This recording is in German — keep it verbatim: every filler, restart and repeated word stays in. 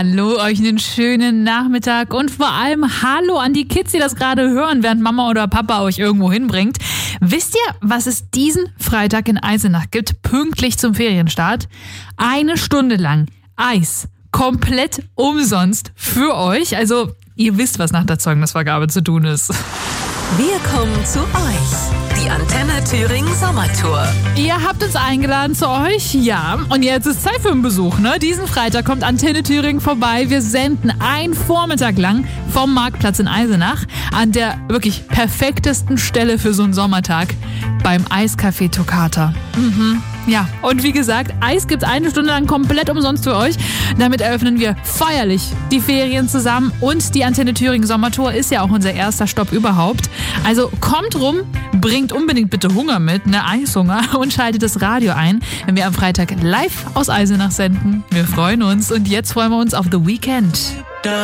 Hallo, euch einen schönen Nachmittag und vor allem hallo an die Kids, die das gerade hören, während Mama oder Papa euch irgendwo hinbringt. Wisst ihr, was es diesen Freitag in Eisenach gibt, pünktlich zum Ferienstart? Eine Stunde lang Eis, komplett umsonst für euch. Also ihr wisst, was nach der Zeugnisvergabe zu tun ist. Wir kommen zu euch. Die Antenne Thüringen Sommertour. Ihr habt uns eingeladen zu euch, ja. Und jetzt ist Zeit für einen Besuch, ne? Diesen Freitag kommt Antenne Thüringen vorbei. Wir senden einen Vormittag lang vom Marktplatz in Eisenach an der wirklich perfektesten Stelle für so einen Sommertag, beim Eiscafé Toccata. Mhm. Ja, und wie gesagt, Eis gibt's eine Stunde lang komplett umsonst für euch. Damit eröffnen wir feierlich die Ferien zusammen und die Antenne Thüringen Sommertour ist ja auch unser erster Stopp überhaupt. Also kommt rum, bringt unbedingt bitte Hunger mit, ne, Eishunger, und schaltet das Radio ein, wenn wir am Freitag live aus Eisenach senden. Wir freuen uns und jetzt freuen wir uns auf The Weeknd.